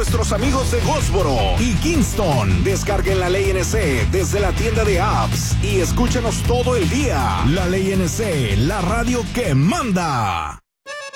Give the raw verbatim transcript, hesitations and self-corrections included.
nuestros amigos de Goldsboro y Kingston. Descarguen la Ley N C desde la tienda de apps y escúchenos todo el día. La Ley N C, la radio que manda.